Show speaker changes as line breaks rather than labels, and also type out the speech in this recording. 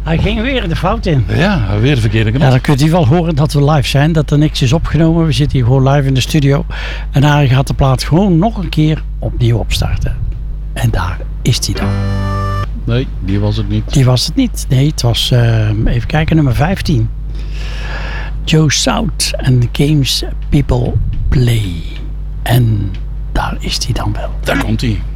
Hij ging weer de fout in.
Ja, weer de verkeerde knop.
Ja, dan kunt u wel horen dat we live zijn. Dat er niks is opgenomen. We zitten hier gewoon live in de studio. En Arie gaat de plaat gewoon nog een keer opnieuw opstarten. En daar is hij dan.
Nee, die was het niet.
Die was het niet. Nee, het was, even kijken, nummer 15. Joe South and the Games People Play. En daar is hij dan wel.
Daar komt hij.